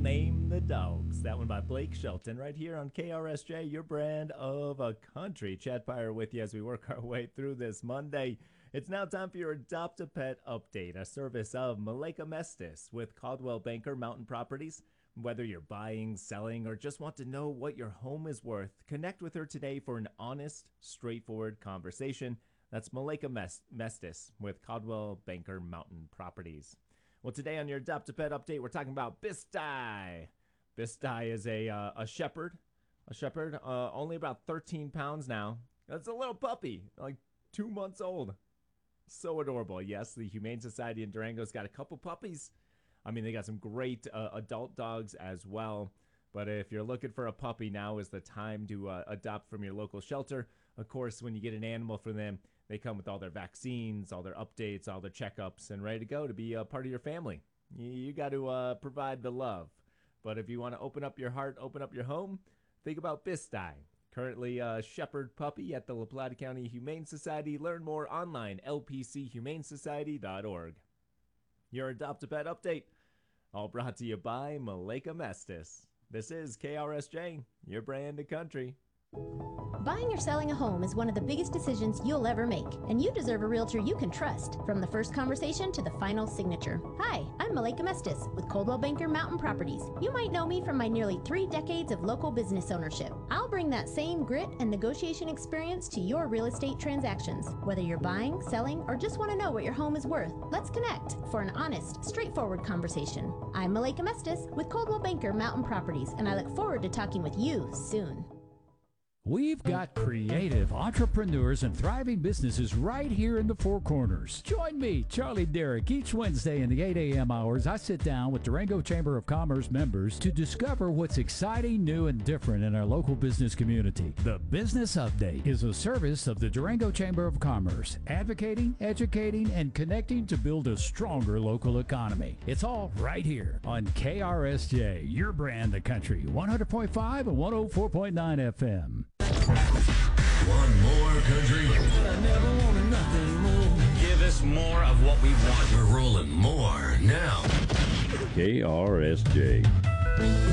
Name the Dogs. That one by Blake Shelton right here on KRSJ, your brand of a country. Chad Fire with you as we work our way through this Monday. It's now time for your Adopt a Pet update, a service of Malika Mestis with Coldwell Banker Mountain Properties. Whether you're buying, selling, or just want to know what your home is worth, connect with her today for an honest, straightforward conversation. That's Malika Mestis with Coldwell Banker Mountain Properties. Well, today on your Adopt a Pet update, we're talking about Bistai. Bistai is a shepherd, only about 13 pounds now. That's a little puppy, like 2 months old. So adorable. Yes, the Humane Society in Durango's got a couple puppies. I mean, they got some great adult dogs as well. But if you're looking for a puppy, now is the time to adopt from your local shelter. Of course, when you get an animal from them, they come with all their vaccines, all their updates, all their checkups, and ready to go to be a part of your family. You got to provide the love. But if you want to open up your heart, open up your home, think about Bistai. Currently a shepherd puppy at the La Plata County Humane Society. Learn more online, lpchumanesociety.org. Your Adopt a Pet update, all brought to you by Malika Mestis. This is KRSJ, your brand of country. Buying or selling a home is one of the biggest decisions you'll ever make, and you deserve a realtor you can trust, from the first conversation to the final signature. Hi, I'm Malika Mestis with Coldwell Banker Mountain Properties. You might know me from my nearly 3 decades of local business ownership. I'll bring that same grit and negotiation experience to your real estate transactions. Whether you're buying, selling, or just want to know what your home is worth, let's connect for an honest, straightforward conversation. I'm Malika Mestis with Coldwell Banker Mountain Properties, and I look forward to talking with you soon. We've got creative entrepreneurs and thriving businesses right here in the Four Corners. Join me, Charlie Derrick, each Wednesday in the 8 a.m. hours. I sit down with Durango Chamber of Commerce members to discover what's exciting, new, and different in our local business community. The Business Update is a service of the Durango Chamber of Commerce, advocating, educating, and connecting to build a stronger local economy. It's all right here on KRSJ, your brand of country, 100.5 and 104.9 FM. Want more country? I never wanted nothing more. Give us more of what we want. We're rolling more now. KRSJ.